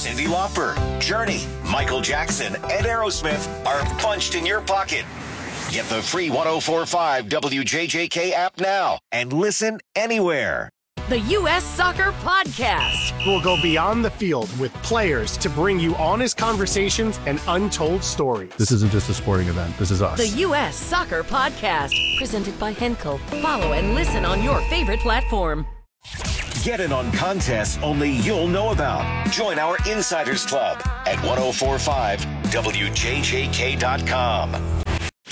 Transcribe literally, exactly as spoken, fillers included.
Cyndi Lauper, Journey, Michael Jackson, and Aerosmith are punched in your pocket. Get the free ten forty-five W J J K app now and listen anywhere. The U S Soccer Podcast. We'll go beyond the field with players to bring you honest conversations and untold stories. This isn't just a sporting event. This is us. The U S Soccer Podcast. Presented by Henkel. Follow and listen on your favorite platform. Get in on contests only you'll know about. Join our Insiders Club at ten forty-five W J J K dot com.